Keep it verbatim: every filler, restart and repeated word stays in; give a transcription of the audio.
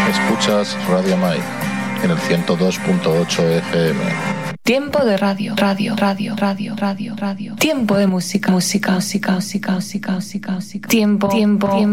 Escuchas Radio Mai en el ciento dos punto ocho F M. Tiempo de radio, radio, radio, radio, radio, radio. Tiempo de música, música, música, música, música, música, música. Tiempo, tiempo, tiempo.